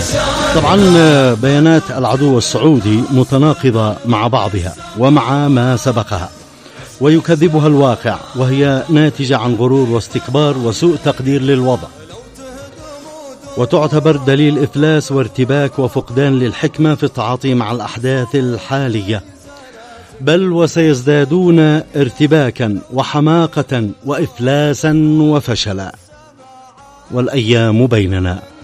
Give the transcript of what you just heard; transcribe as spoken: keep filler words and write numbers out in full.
طبعا بيانات العدو السعودي متناقضة مع بعضها ومع ما سبقها، ويكذبها الواقع، وهي ناتجة عن غرور واستكبار وسوء تقدير للوضع، وتعتبر دليل إفلاس وارتباك وفقدان للحكمة في التعاطي مع الأحداث الحالية، بل وسيزدادون ارتباكا وحماقة وإفلاسا وفشلا، والأيام بيننا.